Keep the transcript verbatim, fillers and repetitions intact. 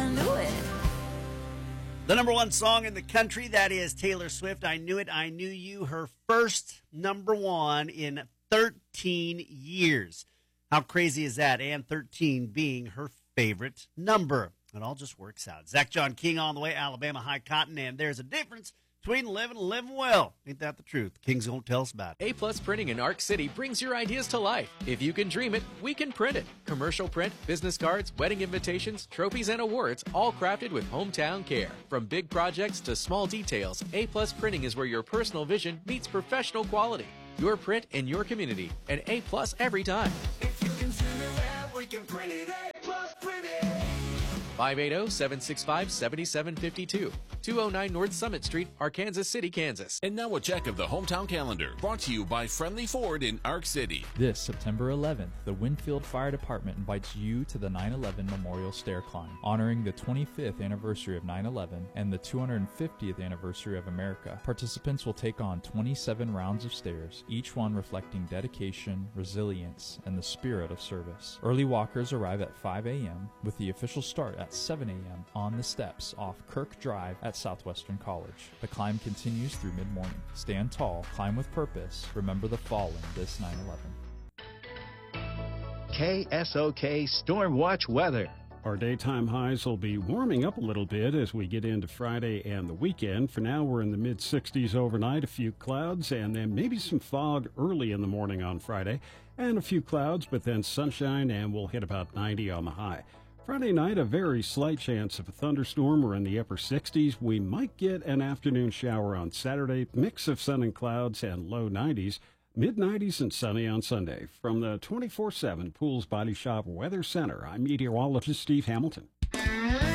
I knew it. The number one song in the country, that is Taylor Swift. I Knew It, I Knew You, her first number one in thirteen years. How crazy is that? And thirteen being her favorite number. It all just works out. Zach John King on the way, Alabama High Cotton, and there's a difference between living and living well. Ain't that the truth? King's going to tell us about it. A-Plus Printing in Arc City brings your ideas to life. If you can dream it, we can print it. Commercial print, business cards, wedding invitations, trophies, and awards, all crafted with hometown care. From big projects to small details, A-Plus Printing is where your personal vision meets professional quality. Your print in your community, and A-Plus every time. If you can send it out, we can print it. A-Plus Print it. five eight zero, seven six five, seven seven five two. two oh nine North Summit Street, Arkansas City, Kansas. And now a check of the hometown calendar, brought to you by Friendly Ford in Arc City. This September eleventh, the Winfield Fire Department invites you to the nine eleven Memorial Stair Climb, honoring the twenty-fifth anniversary of nine eleven and the two hundred fiftieth anniversary of America. Participants will take on twenty-seven rounds of stairs, each one reflecting dedication, resilience, and the spirit of service. Early walkers arrive at five a.m., with the official start at seven a.m. on the steps off Kirk Drive at Southwestern College. The climb continues through mid-morning. Stand tall, climb with purpose, remember the fallen this nine eleven. K S O K Storm Watch weather. Our daytime highs will be warming up a little bit as we get into Friday and the weekend. For now, we're in the mid sixties overnight, a few clouds, and then maybe some fog early in the morning on Friday, and a few clouds, but then sunshine, and we'll hit about ninety on the high. Friday night, a very slight chance of a thunderstorm. We're in the upper sixties. We might get an afternoon shower on Saturday, mix of sun and clouds, and low nineties. mid nineties and sunny on Sunday. From the twenty-four seven Pools Body Shop Weather Center, I'm meteorologist Steve Hamilton.